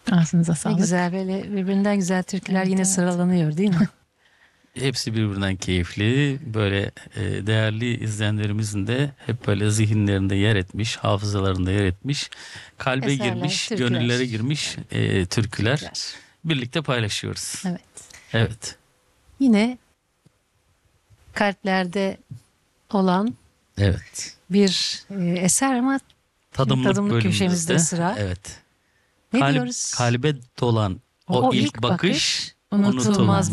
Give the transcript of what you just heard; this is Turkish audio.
Ağzınıza Ne sağlık. güzel, böyle birbirinden güzel türküler Evet, yine evet. sıralanıyor değil mi? Hepsi birbirinden keyifli. Böyle değerli izleyenlerimizin de hep böyle zihinlerinde yer etmiş, hafızalarında yer etmiş, kalbe Eserler, girmiş, türküler. gönüllere girmiş türküler Türküler. birlikte paylaşıyoruz. Evet. Evet. Yine kalplerde olan Evet. bir eser ama Tadımlık tadımlık bölümümüzde. köşemizde sıra. Evet. Ne diyoruz? Kalbe dolan o ilk bakış unutulmaz